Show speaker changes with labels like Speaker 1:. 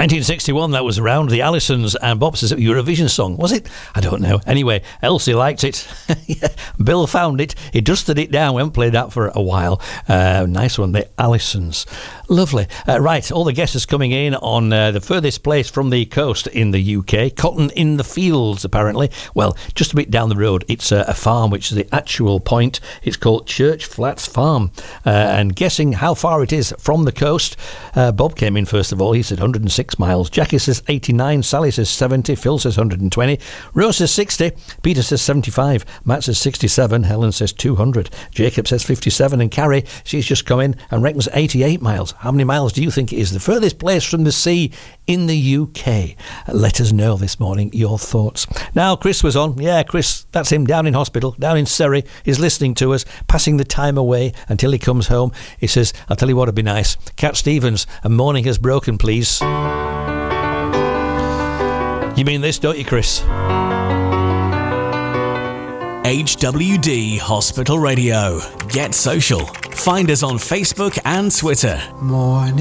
Speaker 1: 1961, that was around. The Allisons, and Bob says, Eurovision song. Was it? I don't know. Anyway, Elsie liked it. Yeah, Bill found it. He dusted it down. We haven't played that for a while. Nice one, the Allisons. Lovely. Right, all the guesses coming in on the furthest place from the coast in the UK. Cotton in the Fields, apparently. Well, just a bit down the road, it's a farm, which is the actual point. It's called Church Flats Farm. And guessing how far it is from the coast, Bob came in first of all. He said 106 miles. Jackie says 89. Sally says 70. Phil says 120. Rose says 60. Peter says 75. Matt says 67. Helen says 200. Jacob says 57. And Carrie, she's just come in and reckons 88 miles. How many miles do you think it is? The furthest place from the sea in the UK. Let us know this morning your thoughts. Now, Chris was on. Yeah, Chris, that's him down in hospital, down in Surrey. He's listening to us, passing the time away until he comes home. He says, I'll tell you what would be nice. Cat Stevens, and Morning Has Broken, please. You mean this, don't you, Chris?
Speaker 2: HWD Hospital Radio. Get social. Find us on Facebook and Twitter.
Speaker 3: Morning.